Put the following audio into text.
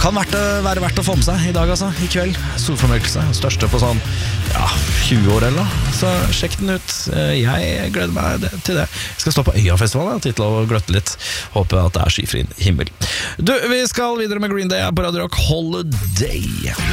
Kan være verdt å få med seg i dag, altså, i kveld. Solformørkelse, største på sånn 20 år eller noe. Så sjekk den ut. Jeg gleder meg til det. Jeg skal stå på Øyafestivalen, tid til å gløtte litt. Håper at det er skyfri himmel. Du, vi skal videre med Green Day på Radio Rock Holiday.